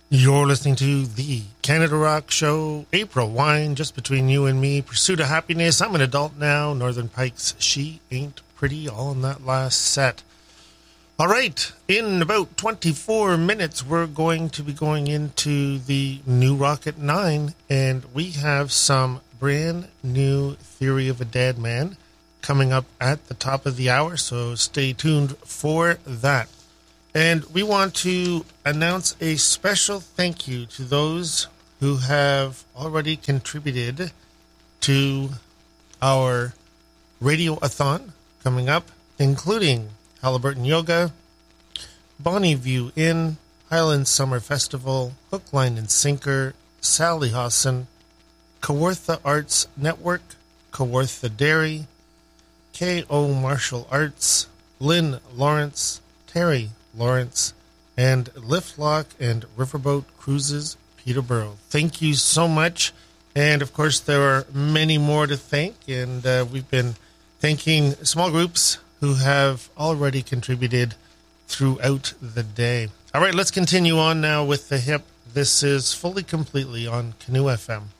You're listening to the Canada Rock Show, April Wine, just between you and me. Pursuit of Happiness. I'm an adult now. Northern Pikes, She Ain't Pretty, all in that last set. All right, in about 24 minutes, we're going to be going into the New Rock at 9, and we have some brand new Theory of a Dead Man coming up at the top of the hour, so stay tuned for that. And we want to announce a special thank you to those who have already contributed to our radio-a-thon coming up, including Halliburton Yoga, Bonnie View Inn, Highland Summer Festival, Hook, Line and Sinker, Sally Hawson, Kawartha Arts Network, Kawartha Dairy, K.O. Martial Arts, Lynn Lawrence, Terry Lawrence, and Liftlock and Riverboat Cruises Peterborough. Thank you so much. And of course, there are many more to thank, and we've been thanking small groups who have already contributed throughout the day. All right, let's continue on now with the hip. This is Fully Completely on Canoe FM.